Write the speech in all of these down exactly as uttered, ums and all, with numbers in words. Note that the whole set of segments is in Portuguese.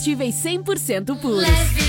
Combustíveis cem por cento puros.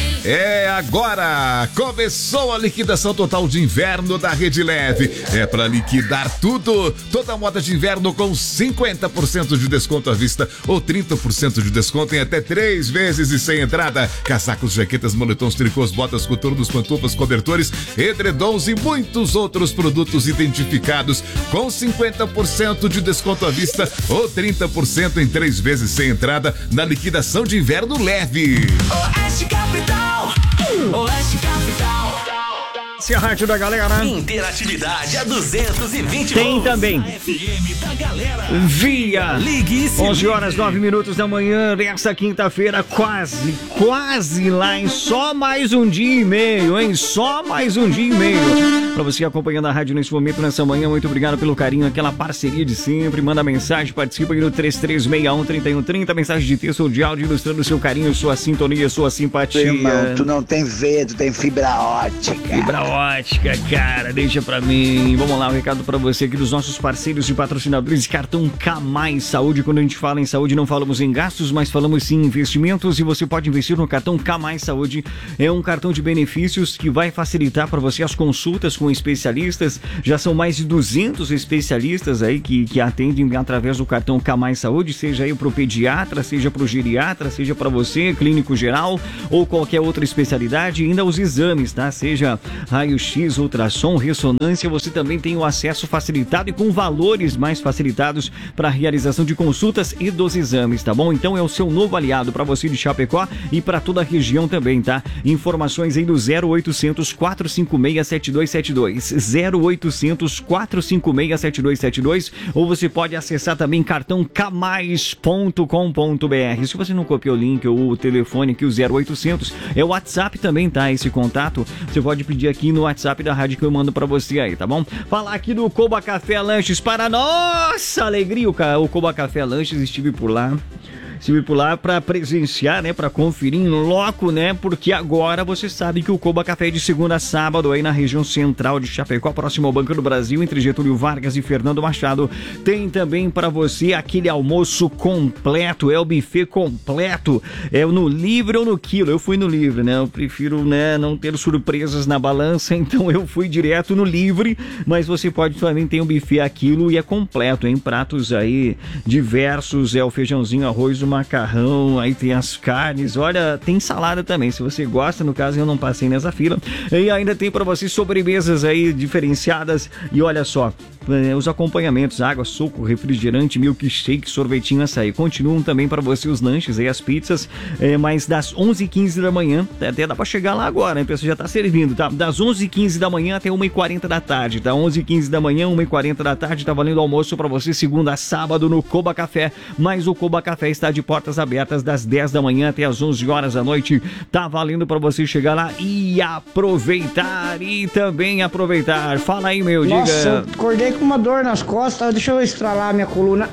É agora! Começou a liquidação total de inverno da Rede Leve. É para liquidar tudo. Toda moda de inverno com cinquenta por cento de desconto à vista ou trinta por cento de desconto em até três vezes e sem entrada. Casacos, jaquetas, moletons, tricôs, botas, coturnos, pantufas, cobertores, edredons e muitos outros produtos identificados com cinquenta por cento de desconto à vista ou trinta por cento em três vezes sem entrada na liquidação de inverno Leve. Oeste Capital. Oeste Capital. Esse é a rádio da galera. Interatividade a duzentos e vinte Tem também. A F M da galera. Via. Ligue e onze horas, nove minutos da manhã, nessa quinta-feira, quase, quase lá em só mais um dia e meio, hein? Só mais um dia e meio. Pra você acompanhando a rádio nesse momento, nessa manhã, muito obrigado pelo carinho, aquela parceria de sempre. Manda mensagem, participa aí no três três seis um, três um três zero, mensagem de texto ou de áudio, ilustrando o seu carinho, sua sintonia, sua simpatia. Irmão, tu não tem veia, tu tem fibra ótica. Fibra ótica, cara, deixa pra mim. Vamos lá, um recado pra você aqui dos nossos parceiros e patrocinadores de cartão K mais Saúde. Quando a gente fala em saúde, não falamos em gastos, mas falamos sim em investimentos, e você pode investir no cartão K mais Saúde. É um cartão de benefícios que vai facilitar para você as consultas com especialistas. Já são mais de duzentos especialistas aí que, que atendem através do cartão K mais Saúde, seja aí pro pediatra, seja pro geriatra, seja para você, clínico geral ou qualquer outra especialidade. E ainda os exames, tá? Seja raio-x, ultrassom, ressonância, você também tem o acesso facilitado e com valores mais facilitados para a realização de consultas e dos exames, tá bom? Então é o seu novo aliado para você de Chapecó e para toda a região também, tá? Informações aí do zero oitocentos, quatrocentos e cinquenta e seis, sete dois sete dois, zero oitocentos, quatrocentos e cinquenta e seis, sete dois sete dois, ou você pode acessar também cartão k mais ponto com ponto b r. Se você não copiou o link ou o telefone aqui, o zero oitocentos, é o WhatsApp também, tá? Esse contato, você pode pedir aqui no WhatsApp da rádio que eu mando pra você aí, tá bom? Falar aqui do Coba Café Lanches, para nossa alegria, o, o Coba Café Lanches, estive por lá. Estive por lá para presenciar, né, para conferir em loco, né, porque agora você sabe que o Coba Café é de segunda a sábado aí na região central de Chapecó, próximo ao Banco do Brasil, entre Getúlio Vargas e Fernando Machado. Tem também para você aquele almoço completo, é o buffet completo, é no livre ou no quilo. Eu fui no livre, né, eu prefiro, né, não ter surpresas na balança, então eu fui direto no livre, mas você pode também ter um buffet a quilo e é completo, hein, pratos aí diversos, é o feijãozinho, arroz, o macarrão, aí tem as carnes, olha, tem salada também, se você gosta, no caso eu não passei nessa fila, e ainda tem para você sobremesas aí diferenciadas, e olha só, os acompanhamentos, água, suco, refrigerante, milkshake, sorvetinho, açaí, continuam também para você os lanches aí, as pizzas, é, mas das onze e quinze da manhã, até dá para chegar lá agora, hein, pessoal, já tá servindo, tá, das onze e quinze da manhã até uma e quarenta da tarde, tá, onze e quinze da manhã, uma e quarenta da tarde, tá valendo almoço para você, segunda a sábado no Coba Café, mas o Coba Café está de portas abertas das dez da manhã até as onze horas da noite. Tá valendo para você chegar lá e aproveitar e também aproveitar. Fala aí, meu, diga. Nossa, eu acordei com uma dor nas costas, deixa eu estralar a minha coluna.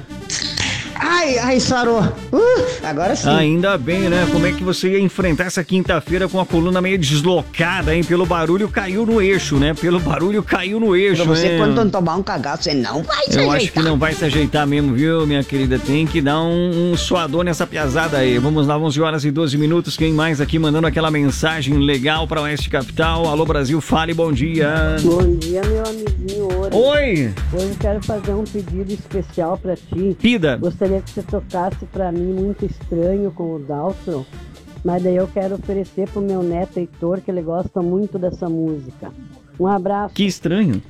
Ai, ai, sarou. Uh, agora sim. Ainda bem, né? Como é que você ia enfrentar essa quinta-feira com a coluna meio deslocada, hein? Pelo barulho caiu no eixo, né? Pelo barulho caiu no eixo, pra você, né? quando tomar um cagaço, você não vai se Eu ajeitar. acho que não vai se ajeitar mesmo, viu, minha querida? Tem que dar um, um suador nessa piazada aí. Vamos lá, onze horas e doze minutos. Quem mais aqui mandando aquela mensagem legal pra Oeste Capital? Alô, Brasil, fale, bom dia. Bom dia, meu amiguinho Ouro. Oi! Hoje eu quero fazer um pedido especial pra ti. Pida. Gostaria que você tocasse pra mim Muito Estranho com o Daltron, mas daí eu quero oferecer pro meu neto Heitor, que ele gosta muito dessa música. Um abraço. Que estranho.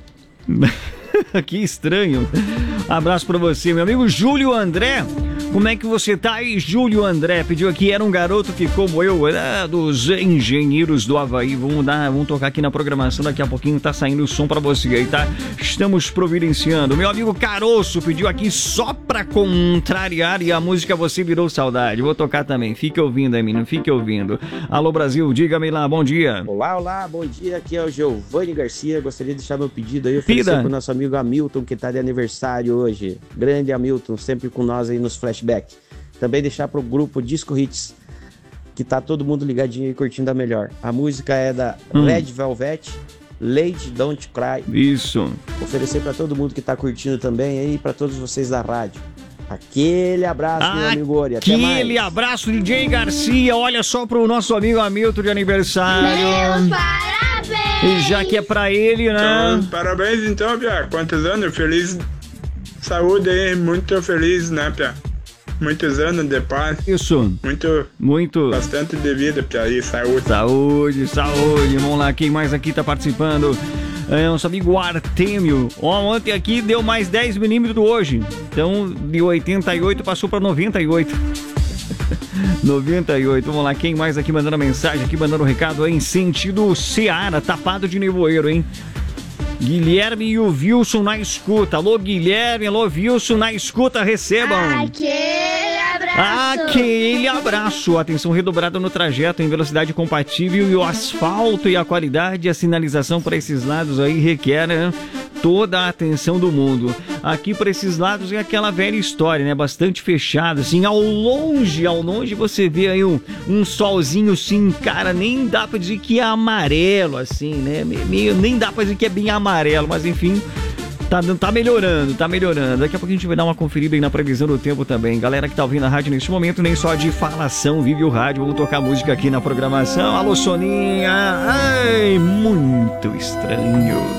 Que estranho. Abraço pra você, meu amigo Júlio André. Como é que você tá aí, Júlio André? Pediu aqui, era um garoto que, como eu, era dos Engenheiros do Havaí. Vamos dar, vamos tocar aqui na programação, daqui a pouquinho tá saindo o som pra você aí, tá? Estamos providenciando. Meu amigo Caroço pediu aqui só pra contrariar e a música Você Virou Saudade. Vou tocar também, fique ouvindo aí, menino, fique ouvindo. Alô, Brasil, diga-me lá, bom dia. Olá, olá, bom dia, aqui é o Giovanni Garcia. Gostaria de deixar meu pedido aí, oferecer Pida. pro nosso amigo Hamilton, que tá de aniversário hoje. Grande Hamilton, sempre com nós aí nos flash. Também deixar pro grupo Disco Hits, que tá todo mundo ligadinho e curtindo a melhor. A música é da hum. Red Velvet, Lady Don't Cry. Isso. Oferecer para todo mundo que tá curtindo também aí, para todos vocês da rádio. Aquele abraço, meu amigo Ori. Até mais. Aquele abraço, D J Garcia. Olha só pro nosso amigo Hamilton de aniversário. Meus parabéns! E já que é pra ele, né? Então, parabéns então, Pia. Quantos anos? Feliz saúde aí. Muito feliz, né, Pia? Muitos anos de paz. Isso. Muito. Muito. Bastante de vida, Pia. E saúde. Saúde, saúde. Vamos lá, quem mais aqui tá participando? É, nosso amigo Artêmio. Ó, ontem aqui deu mais dez milímetros hoje. Então, de oitenta e oito passou pra noventa e oito. noventa e oito. Vamos lá, quem mais aqui mandando mensagem, aqui mandando recado em sentido Seara, tapado de nevoeiro, hein? Guilherme e o Wilson na escuta. Alô, Guilherme, alô, Wilson na escuta, recebam. Aquele abraço. Aquele abraço. Atenção redobrada no trajeto em velocidade compatível e o asfalto e a qualidade e a sinalização para esses lados aí requer, né, toda a atenção do mundo. Aqui para esses lados é aquela velha história, né? Bastante fechado, assim, ao longe, ao longe você vê aí um, um solzinho, assim, cara, nem dá pra dizer que é amarelo, assim, né? Meio, nem dá pra dizer que é bem amarelo, mas enfim, tá, tá melhorando, tá melhorando. Daqui a pouco a gente vai dar uma conferida aí na previsão do tempo também. Galera que tá ouvindo a rádio neste momento, nem só de falação vive o rádio, vamos tocar música aqui na programação. Alô, Soninha, ai, muito estranho.